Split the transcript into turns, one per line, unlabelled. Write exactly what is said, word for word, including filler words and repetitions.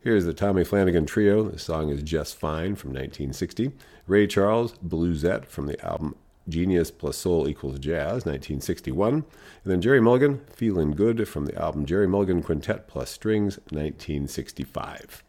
Here's the Tommy Flanagan Trio. The song is Just Fine from nineteen sixty. Ray Charles, Bluesette from the album Genius plus Soul equals Jazz, nineteen sixty-one. And then Jerry Mulligan, Feelin' Good from the album Jerry Mulligan Quintet plus Strings, nineteen sixty-five.